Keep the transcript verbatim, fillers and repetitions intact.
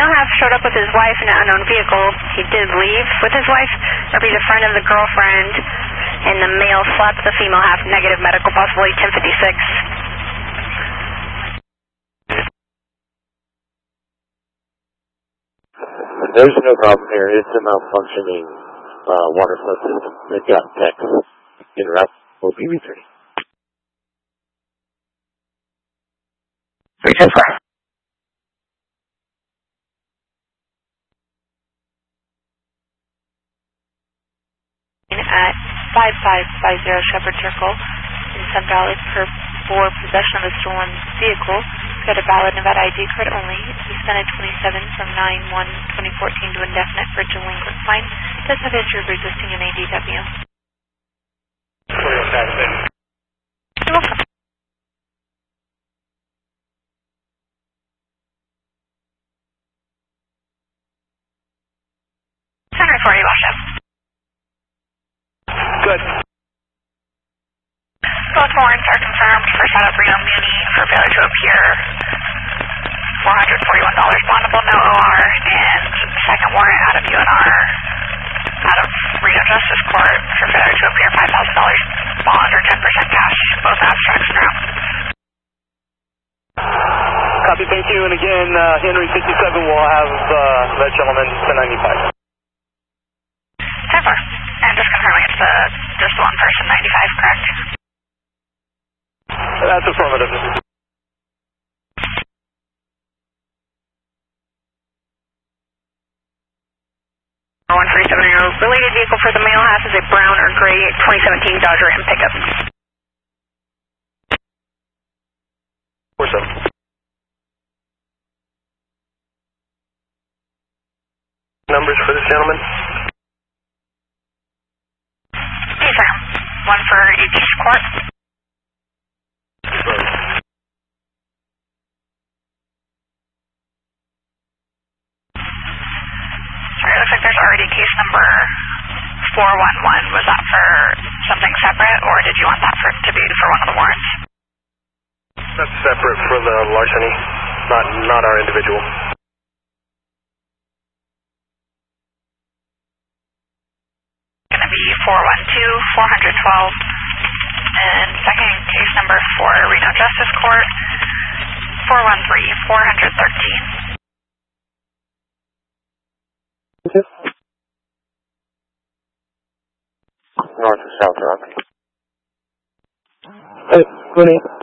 Have showed up with his wife in an unknown vehicle. He did leave with his wife, or he's a friend of the girlfriend, and the male slapped the female half. Negative medical, possibly ten fifty-six. There's no problem here. It's a malfunctioning uh, water flow system. They've got text. Interrupt. O P V three. three ten five. At five five five zero Shepherd Circle in Sun Valley for, for possession of a stolen vehicle. Got a valid Nevada I D card only. Suspended twenty-seven from nine one twenty fourteen to indefinite for delinquent fine. Does have history of resisting an A D W. You're welcome. Center for you, Washa. Good. Both warrants are confirmed. First out of Reno Muni for failure to appear. four hundred forty-one dollars bondable, no O R. And second warrant out of U N R, out of Reno Justice Court for failure to appear, five thousand dollars bond or ten percent cash. Both abstracts are out. Copy, thank you. And again, uh, Henry sixty-seven will have uh, that gentleman ten ninety-five. ten four. And just confirming it's uh, just one person, ninety-five, correct? That's affirmative. one three seven zero. Related vehicle for the male half is a brown or gray twenty seventeen Dodge Ram pickup. four seven. Numbers for this gentleman? Yes, sir. One for each court. Sorry, it looks like there's already case number four one one. Was that for something separate, or did you want that for, to be for one of the warrants? That's separate for the larceny, not not our individual. Going to be four one two, four twelve, and second case number for Reno Justice Court, four one three, four thirteen. North or south, Rocky? Hey, Rooney.